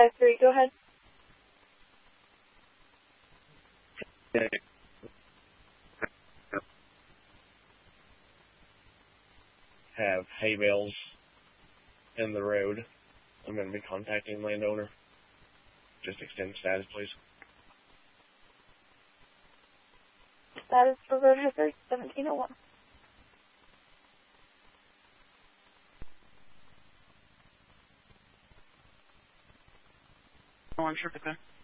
5-3, go ahead. Have hay bales in the road. I'm going to be contacting landowner. Just extend status, please. Status for road research 1701. Oh, I'm sure, okay.